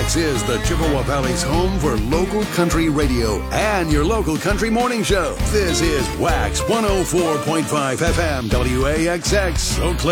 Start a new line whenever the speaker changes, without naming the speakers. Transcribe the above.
Wax is the Chippewa Valley's home for local country radio and your local country morning show. This is Wax 104.5 FM WAXX. Eau Claire.